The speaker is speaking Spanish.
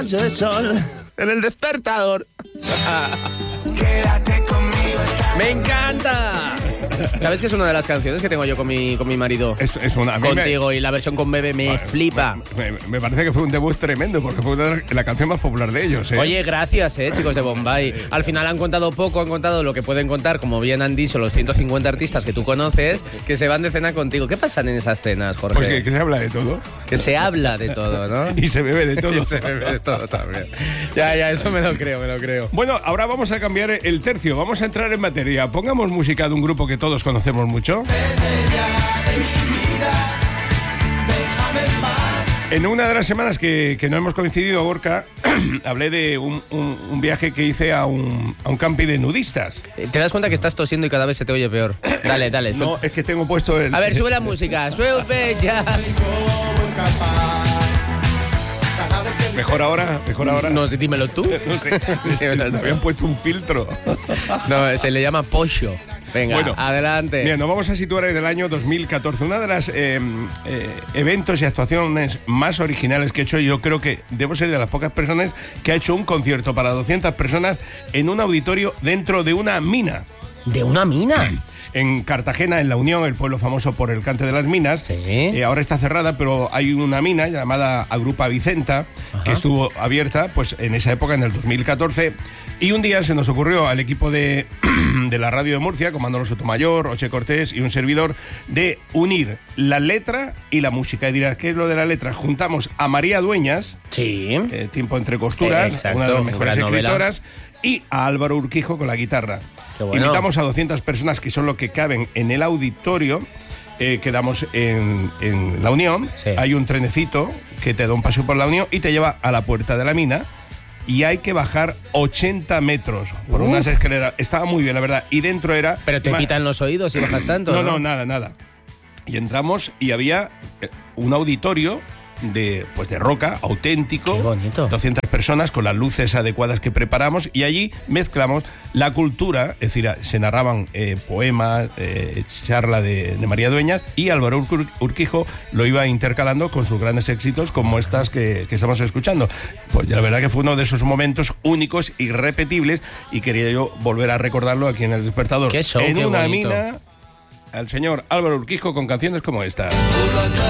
de sol en el despertador. Quédate conmigo. ¡Me encanta! ¿Sabes que es una de las canciones que tengo yo con mi marido? Es una, Contigo, y la versión con Bebe me flipa. Me parece que fue un debut tremendo, porque fue la canción más popular de ellos, ¿eh? Oye, gracias, chicos de Bombay. Al final han contado poco, han contado lo que pueden contar, como bien han dicho los 150 artistas que tú conoces, que se van de cena contigo. ¿Qué pasan en esas cenas, Jorge? Pues que se habla de todo. Que se habla de todo, ¿no? Y se bebe de todo. Y se bebe de todo también. Ya, eso me lo creo. Bueno, ahora vamos a cambiar el tercio, vamos a entrar en materia. Pongamos música de un grupo que todos conocemos mucho. En una de las semanas que no hemos coincidido, Gorka, hablé de un viaje que hice a un camping de nudistas. ¿Te das cuenta que estás tosiendo y cada vez se te oye peor? Dale. No, es que tengo puesto el... A ver, sube la música. Sube ya. ¿Mejor ahora? No, dímelo tú. No sé, me habían puesto un filtro. No, se le llama pollo. Venga, bueno, adelante. Bien, nos vamos a situar en el año 2014. Una de las eventos y actuaciones más originales que he hecho, yo creo que debo ser de las pocas personas que ha hecho un concierto para 200 personas en un auditorio dentro de una mina. ¿De una mina? En Cartagena, en La Unión, el pueblo famoso por el cante de las minas. Sí. Ahora está cerrada, pero hay una mina llamada Agrupa Vicenta, que estuvo abierta pues en esa época, en el 2014. Y un día se nos ocurrió al equipo de la radio de Murcia, con Manolo Sotomayor, Oche Cortés y un servidor, de unir la letra y la música. Y dirás, ¿qué es lo de la letra? Juntamos a María Dueñas, Tiempo entre costuras, exacto, una de las mejores escritoras, novela. Y a Álvaro Urquijo con la guitarra. Bueno. Invitamos a 200 personas, que son lo que caben en el auditorio. Quedamos en La Unión. Sí. Hay un trenecito que te da un paseo por La Unión y te lleva a la puerta de la mina. Y hay que bajar 80 metros por unas escaleras. Estaba muy bien, la verdad. Y dentro era... Pero te pitan los oídos si bajas tanto. No, nada. Y entramos y había un auditorio de roca, auténtico. Qué bonito. 200 personas con las luces adecuadas que preparamos, y allí mezclamos la cultura, es decir, se narraban poemas, charla de María Dueñas, y Álvaro Urquijo lo iba intercalando con sus grandes éxitos, como estas que estamos escuchando. Pues la verdad que fue uno de esos momentos únicos, irrepetibles, y quería yo volver a recordarlo aquí en El Despertador. Qué show, en qué una bonito. mina, al señor Álvaro Urquijo con canciones como esta.